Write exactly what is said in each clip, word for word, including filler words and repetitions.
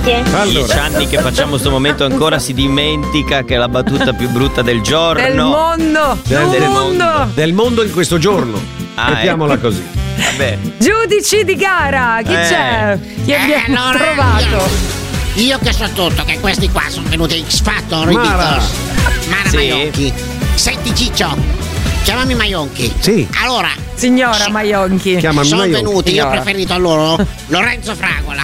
Grazie. Allora. Dieci anni che facciamo questo momento, ancora si dimentica che è la battuta più brutta del giorno. Del mondo. Del, del mondo. mondo. Del mondo in questo giorno. Ah, Mettiamola ecco. così. Vabbè. Giudici di gara, chi Eh. c'è? Chi Eh, abbiamo allora, trovato? Io, io che so tutto, che questi qua sono venuti X Factor, i Mara. Beatles. Mara Sì. Maionchi. Senti Ciccio, chiamami Maionchi. Sì. Allora, Signora so- Maionchi. Chiamami sono Maionchi. venuti, io ho Signora. preferito a loro Lorenzo Fragola.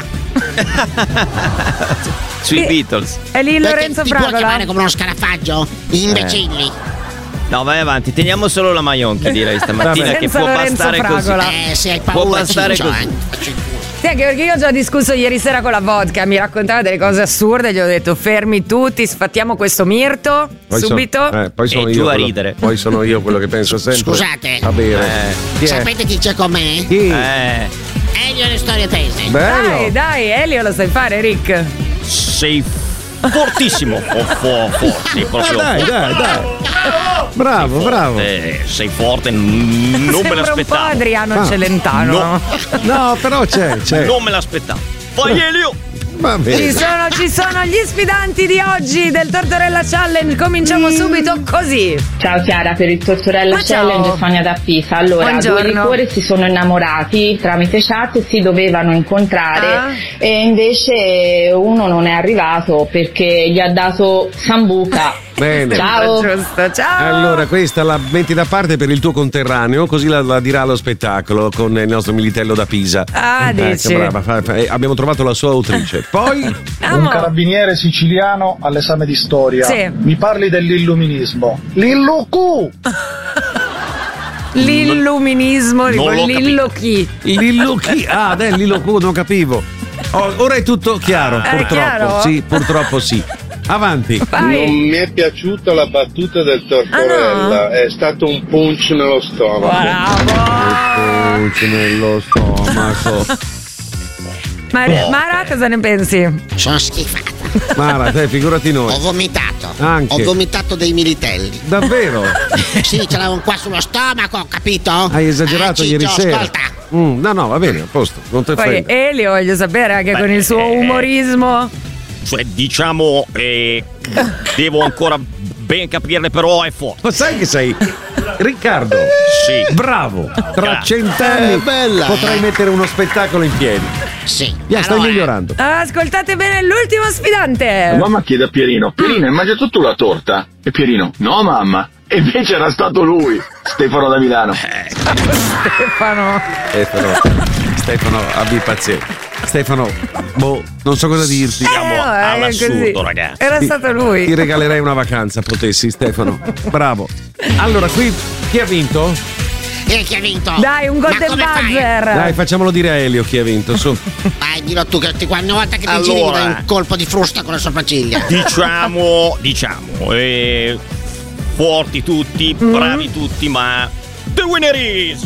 Sui Sì. Beatles. È lì Perché Lorenzo ti può Fragola? chiamare come uno scarafaggio? Gli imbecilli. No, vai avanti, teniamo solo la Maionchi, direi stamattina, Vabbè. che Senza può Lorenzo bastare Fragola. così. Eh, se hai Può paura, bastare Ciccio, così. eh. Faccio il culo. Sì, anche perché io ho già discusso ieri sera con la vodka, mi raccontava delle cose assurde, gli ho detto fermi tutti, sfattiamo questo mirto, Poi so- subito. eh, poi sono E io giù a quello- ridere. Poi sono io quello che penso sempre. Scusate. Va bene. Eh. Chi è? Sapete chi c'è con me? Chi? Eh, Elio le storie tese. Bello. Dai, dai, Elio lo sai fare, Rick. sei fortissimo. Oh, fo- forti, Ah, proprio. dai, dai, dai. Bravo, bravo. Eh, sei forte, n- non me Sembra un po' l'aspettavo. Adriano Ah. Celentano. No. No, però c'è, c'è. Non me l'aspettavo. Vai Elio! Va Ci bene. sono, ci sono gli sfidanti di oggi del Tortorella Challenge. Cominciamo subito così. Ciao Chiara, per il Tortorella Ma ciao. Challenge Sonia da Pisa. Allora, Buongiorno. due liquori si sono innamorati tramite chat e si dovevano incontrare Ah. e invece uno non è arrivato perché gli ha dato Sambuca. Bene. Ciao. Giusto, ciao. Allora, questa la metti da parte per il tuo conterraneo, così la, la dirà allo spettacolo con il nostro Militello da Pisa. Ah, Ecco, dici. brava, fa- fa- eh, abbiamo trovato la sua autrice. Poi, Amo. Un carabiniere siciliano all'esame di storia. Sì. Mi parli dell'illuminismo. L'illucu! L'illuminismo di Non l'ho Lillo chi? Lillo chi? Ah, dai, Lillo Cu, non capivo. Oh, ora è tutto chiaro, È purtroppo. chiaro? Sì, purtroppo sì. Avanti. Vai. Non mi è piaciuta la battuta del Tortorella, Ah, no? è stato un punch nello stomaco. Bravo. Punci nello stomaco. Ma, Mara, cosa ne pensi? Sono schifata. Mara, te, figurati Ho noi. vomitato. Anche. Ho vomitato dei militelli. Davvero? Sì, ce l'avevo qua sullo stomaco, capito? Hai esagerato Eh, ieri Ciccio, sera. Ascolta. Mm, no, no, va bene, a posto. Non te Poi frega. Elio, voglio sapere anche Beh, con il suo eh, umorismo. Cioè, diciamo, eh, devo ancora ben capirne, però è forte. Ma sai che sei? Riccardo, Sì. bravo. Tra Grazie. cent'anni Eh, bella, potrai eh. mettere uno spettacolo in piedi. Sì. Via, stai Allora, migliorando. Ascoltate bene l'ultimo sfidante. Mamma chiede a Pierino: Pierino, hai mangiato tu la torta? E Pierino: no mamma. E invece era stato lui, Stefano da Milano. Stefano. Stefano, Stefano, abbi pazienza. Stefano, boh, non so cosa dirti. Siamo Eh, no, è all'assurdo, così. ragazzi. Era Ti- stato Ti lui. regalerei una vacanza, potessi, Stefano. Bravo. Allora, qui chi ha vinto? E chi ha vinto? Dai, un Ma golden come fai? buzzer. Dai, facciamolo dire a Elio chi ha vinto, su. Vai, dillo tu che ti- ogni volta che ti giri mi Allora. dai un colpo di frusta con le sopracciglia. Diciamo, diciamo, eh, forti tutti, Mm. bravi tutti, ma the winner is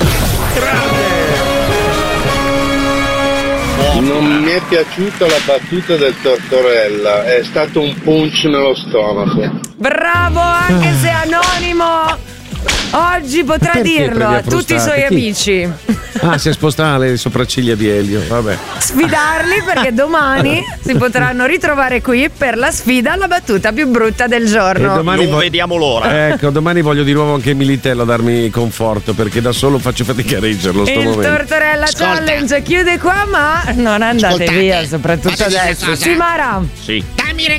grande. Non mi è piaciuta la battuta del Tortorella, è stato un punch nello stomaco. Bravo, anche se anonimo. Oggi potrà Perché dirlo prendi a a tutti i frustate? suoi Chi? amici. Ah, si è spostata le sopracciglia di Elio, vabbè. Sfidarli perché domani si potranno ritrovare qui per la sfida alla battuta più brutta del giorno. E domani Non vo- vediamo l'ora. Ecco, domani voglio di nuovo anche Militello a darmi conforto, perché da solo faccio fatica a reggerlo sto Il momento. Tortorella Ascolta. Challenge chiude qua, ma non andate Ascoltate, via, soprattutto fatemi una adesso. cosa. Sì, Mara. Sì. Dammi i